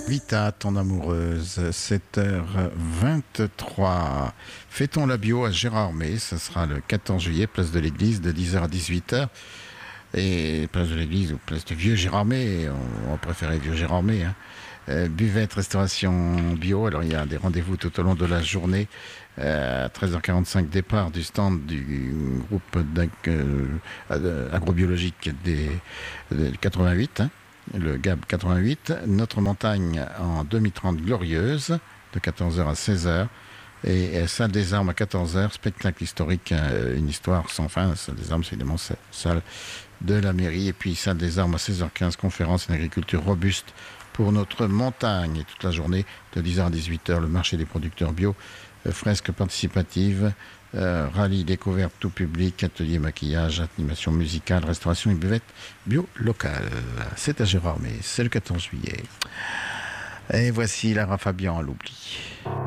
Vita, ton amoureuse, 7h23. Fêtons la bio à Gérardmer, ce sera le 14 juillet, place de l'église, de 10h à 18h. Et place de l'église ou place de Vieux Gérardmer, on préférait Vieux Gérardmer. Hein. Buvette, restauration bio, alors il y a des rendez-vous tout au long de la journée. À 13h45, départ du stand du groupe agrobiologique des 88. Hein. Le GAB 88, Notre Montagne en 2030 glorieuse, de 14h à 16h, et Salle des Armes à 14h, spectacle historique, une histoire sans fin. Salle des Armes, c'est évidemment salle de la mairie, et puis Salle des Armes à 16h15, conférence, une agriculture robuste pour notre montagne, et toute la journée, de 10h à 18h, le marché des producteurs bio, fresque participative, rallye découverte tout public, atelier maquillage, animation musicale, restauration et buvette bio locale. C'est à Gérardmer, c'est le 14 juillet. Et voici Lara Fabian à l'oubli.